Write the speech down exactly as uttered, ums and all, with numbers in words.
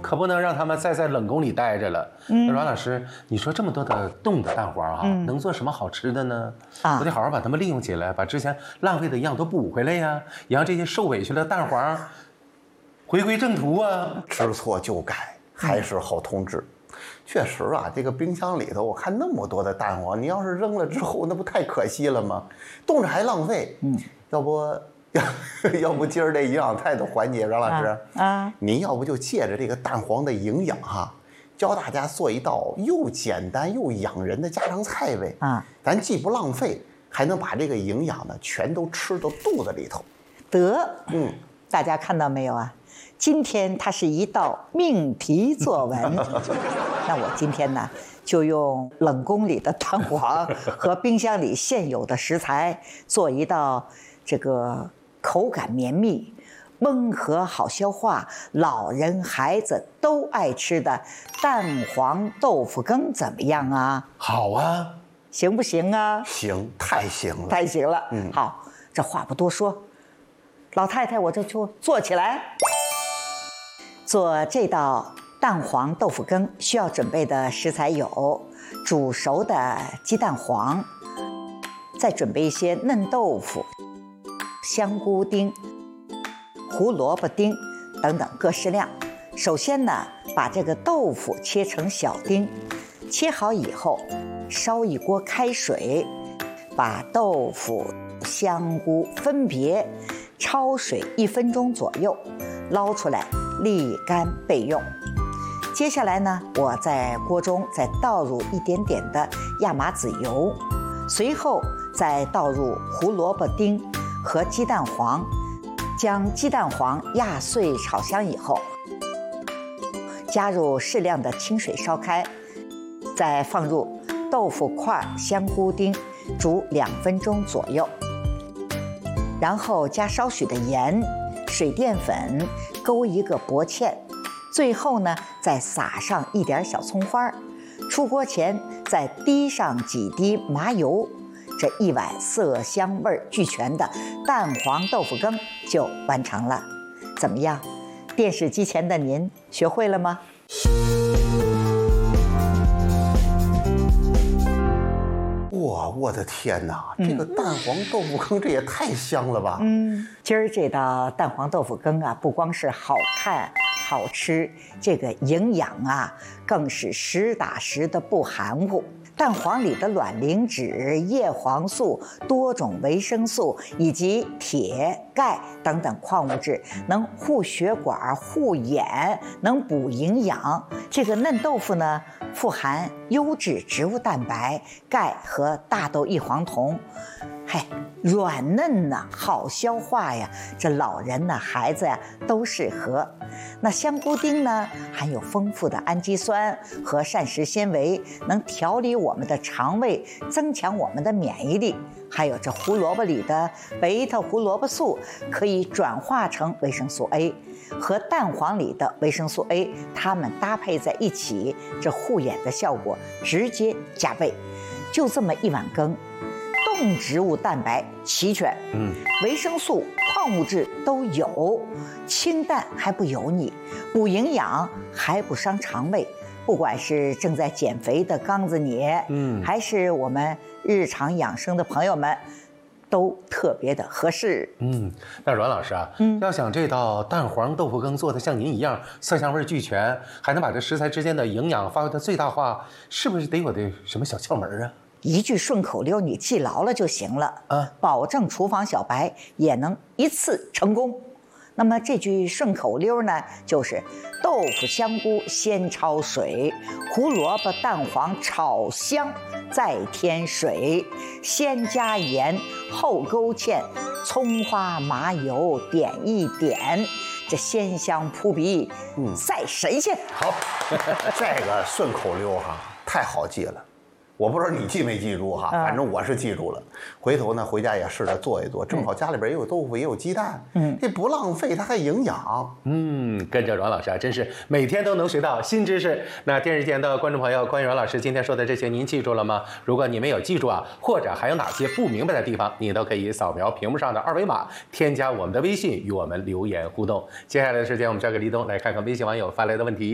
可不能让他们再在冷宫里待着了。嗯，阮老师，你说这么多的冻的蛋黄啊，嗯、能做什么好吃的呢？啊，我得好好把它们利用起来，把之前浪费的营养都补回来呀，也让这些受委屈的蛋黄回归正途啊！ 知错就改，还是好同志。嗯、确实啊，这个冰箱里头我看那么多的蛋黄，你要是扔了之后，那不太可惜了吗？冻着还浪费。嗯，要不要要不今儿这营养菜的环节，阮老师啊，啊您要不就借着这个蛋黄的营养哈，教大家做一道又简单又养人的家常菜呗。啊，咱既不浪费，还能把这个营养呢全都吃到肚子里头。 得，嗯，大家看到没有啊？今天它是一道命题作文，那我今天呢就用冷宫里的蛋黄和冰箱里现有的食材，做一道这个口感绵密、温和好消化、老人孩子都爱吃的蛋黄豆腐羹，怎么样啊？ 好啊， 行不行啊？ 行，太行了， 太行了。嗯，好，这话不多说，老太太我这就做起来。做这道蛋黄豆腐羹需要准备的食材有煮熟的鸡蛋黄，再准备一些嫩豆腐、香菇丁、胡萝卜丁等等各适量。首先呢，把这个豆腐切成小丁，切好以后烧一锅开水，把豆腐、香菇分别焯水一分钟左右，捞出来沥干备用。接下来呢，我在锅中再倒入一点点的亚麻籽油，随后再倒入胡萝卜丁和鸡蛋黄，将鸡蛋黄压碎炒香以后，加入适量的清水烧开，再放入豆腐块、香菇丁，煮两分钟左右，然后加少许的盐、水淀粉，勾一个薄芡，最后呢再撒上一点小葱花，出锅前再滴上几滴麻油，这一碗色香味俱全的蛋黄豆腐羹就完成了。怎么样？电视机前的您学会了吗？ 哇，我的天哪！这个蛋黄豆腐羹这也太香了吧！ 嗯，今儿这道蛋黄豆腐羹啊，不光是好看好吃，这个营养啊，更是实打实的不含糊。蛋黄里的卵磷脂、叶黄素、多种维生素以及铁、钙等等矿物质，能护血管、护眼，能补营养。这个嫩豆腐呢，富含优质植物蛋白、钙和大豆异黄酮，嘿，软嫩呐、啊，好消化呀。这老人呐、孩子呀都适合。那香菇丁呢，含有丰富的氨基酸和膳食纤维，能调理我们的肠胃，增强我们的免疫力。还有这胡萝卜里的贝塔胡萝卜素，可以转化成维生素 A， 和蛋黄里的维生素 A， 它们搭配在一起，这护眼的效果直接加倍。就这么一碗羹，动植物蛋白齐全，嗯，维生素、矿物质都有，清淡还不油腻，补营养还不伤肠胃。不管是正在减肥的刚子你，嗯，还是我们日常养生的朋友们，都特别的合适。 嗯，那阮老师啊，嗯，要想这道蛋黄豆腐羹做的像您一样色香味俱全，还能把这食材之间的营养发挥的最大化，是不是得有的什么小窍门啊？ 一句顺口溜你记牢了就行了啊，保证厨房小白也能一次成功。那么这句顺口溜呢，就是豆腐香菇先焯水，胡萝卜蛋黄炒香，再添水，先加盐，后勾芡，葱花麻油点一点，这鲜香扑鼻，嗯，赛神仙。 好，这个顺口溜哈太好记了。我不知道你记没记住哈，反正我是记住了。回头呢，回家也试着做一做，正好家里边也有豆腐，也有鸡蛋，嗯，这不浪费，它还营养。 嗯，跟着阮老师啊，真是每天都能学到新知识。那电视前的观众朋友，关于阮老师今天说的这些，您记住了吗？如果你没有记住啊，或者还有哪些不明白的地方，你都可以扫描屏幕上的二维码，添加我们的微信，与我们留言互动。接下来的时间，我们交给立冬来看看微信网友发来的问题。